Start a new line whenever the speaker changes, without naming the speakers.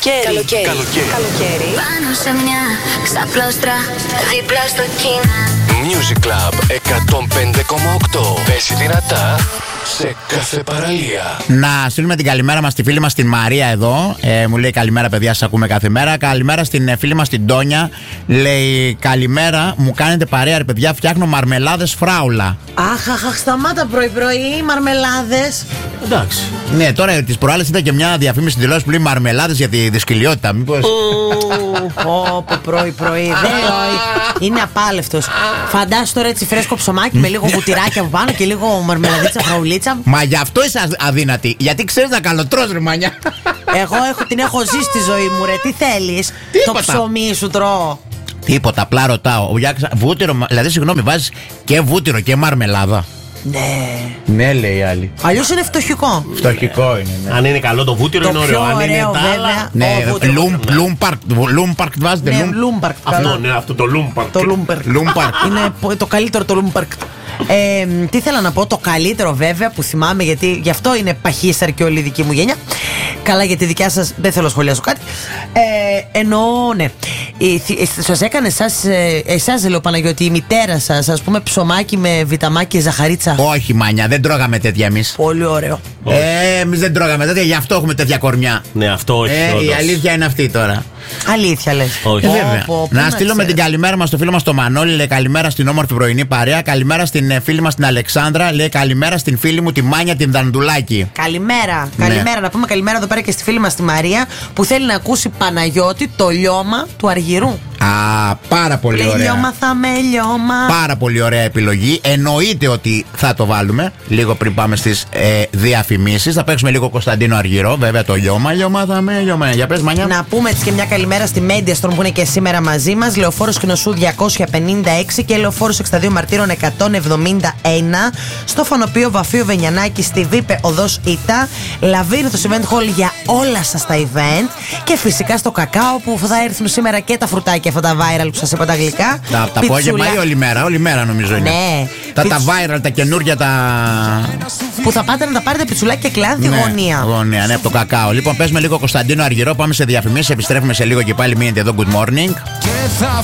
Καλοκαίρι.
Πάνω σε μια ξαπλώστρα δίπλα στο κίνα.
Music Club 105,8. Πέσει δυνατά σε κάθε παραλία.
Να στείλουμε την καλημέρα μας στη φίλη μας την Μαρία εδώ. Μου λέει καλημέρα παιδιά, σας ακούμε κάθε μέρα. Καλημέρα στην φίλη μας την Τόνια. Λέει καλημέρα, μου κάνετε παρέα ρε παιδιά, φτιάχνω μαρμελάδες φράουλα.
Αχ, σταμάτα πρωί-πρωί, μαρμελάδες.
Εντάξει. Ναι, τώρα τις προάλλες είδα και μια διαφήμιση στην τηλεόραση που λέει μαρμελάδες για τη δυσκολιότητα. Μήπως.
Πω, πρωί-πρωί. Είναι απάλευτος. Φαντάσου τώρα έτσι φρέσκο ψωμάκι με λίγο βουτυράκι από πάνω και λίγο μαρμελαδίτσα φραουλίτσα.
Μα γι' αυτό είσαι αδύνατη. Γιατί ξέρεις να καλοτρως ρε μανιά.
Εγώ την έχω ζήσει στη ζωή μου, ρε. Τι θέλεις?
Τίποτα.
Το ψωμί σου τρώω.
Τίποτα, απλά ρωτάω. Βούτυρο, δηλαδή συγγνώμη, βάζεις και βούτυρο και μαρμελάδα. Ναι, λέει η άλλη.
Αλλιώς είναι φτωχικό.
Φτωχικό είναι. Ναι.
Αν είναι καλό το βούτυρο, είναι ωραίο. Αν είναι τα άλλα.
Ναι, Λούμπαρκ βάζετε.
Ναι, Λούμπαρκ.
Αυτό το Λούμπαρκ.
Το Λούμπαρκ. Είναι το καλύτερο το Λούμπαρκ. Τι ήθελα να πω, το καλύτερο βέβαια που θυμάμαι, γιατί γι' αυτό είναι παχύσαρ και όλη η δική μου γένεια. Καλά, για τη δικιά σας δεν θέλω να σχολιάσω κάτι. Εννοώ, ναι. Σας έκανε εσάς, λέω Παναγιώτη, η μητέρα σας, ας πούμε, ψωμάκι με βιταμάκι και ζαχαρίτσα?
Όχι, μάνια, δεν τρώγαμε τέτοια εμείς.
Πολύ ωραίο.
Εμείς δεν τρώγαμε τέτοια, γι' αυτό έχουμε τέτοια κορμιά.
Ναι, αυτό όχι.
Η αλήθεια είναι αυτή τώρα.
Αλήθεια λες?
Όχι.
Βέβαια. Να στείλουμε την καλημέρα μας στο φίλο μας το Μανώλη. Λέει καλημέρα στην όμορφη πρωινή παρέα. Καλημέρα στην φίλη μας την Αλεξάνδρα. Λέει καλημέρα στην φίλη μου τη Μάνια την Δανδουλάκη.
Καλημέρα.
Ναι.
Καλημέρα. Να πούμε καλημέρα εδώ πέρα και στη φίλη μας τη Μαρία που θέλει να ακούσει Παναγιώτη το λιώμα του Αργυρού.
Πάρα πολύ ωραία.
Λιώμα θα με λιώμα.
Πάρα πολύ ωραία επιλογή. Εννοείται ότι θα το βάλουμε λίγο πριν πάμε στις διαφημίσεις. Θα παίξουμε λίγο Κωνσταντίνο Αργυρό. Βέβαια το λιώμα θα με λιώμα. Για πες Μανιά.
Να πούμε έτσι και μια καλημέρα στη Mediastore που είναι και σήμερα μαζί μας. Λεωφόρος Κινοσού 256 και Λεωφόρος 62 Μαρτύρων 171. Στο Φωνοπείο Βαφείο Βενιανάκη στη Βίπε Οδός Ητά. Λαβύρινθος Event Hall για όλα σας τα event. Και φυσικά στο Κακάο που θα έρθουν σήμερα και τα φρουτάκια αυτά τα viral που σας είπα τα γλυκά.
Τα απόγευμα ή όλη μέρα νομίζω είναι.
Ναι.
Τα viral, τα καινούργια τα.
Που θα πάτε να τα πάρετε πιτσουλάκι και κλάδι γωνία.
Γωνία, ναι, από το Κακάο. Λοιπόν, παίζουμε λίγο Κωνσταντίνο Αργυρό. Πάμε σε διαφημίσεις. Επιστρέφουμε σε λίγο και πάλι. Μείνετε εδώ. Good morning.